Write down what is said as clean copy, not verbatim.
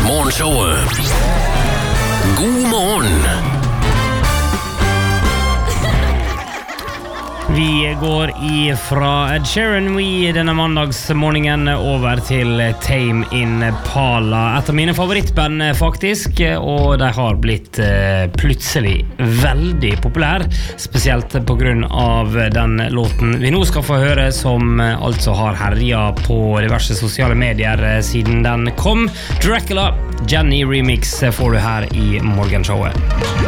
Morgenshowet. God morgen. Vi går fra Ed Sheeran denne mandagsmorgenen over til Tame Impala. Et av mine favorittband faktisk, og de har blitt plutselig veldig populær, spesielt på grunn av den låten vi nå skal få høre, som altså har herjet på diverse sosiale medier siden den kom. Dracula, Jenny Remix får du her i morgenshowet.